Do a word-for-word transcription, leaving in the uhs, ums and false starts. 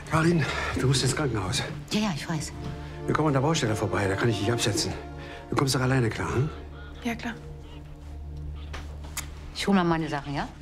Karin, du musst ins Krankenhaus. Ja, ja, ich weiß. Wir kommen an der Baustelle vorbei, da kann ich dich absetzen. Du kommst doch alleine klar, hm? Ja, klar. Ich hole mal meine Sachen, ja?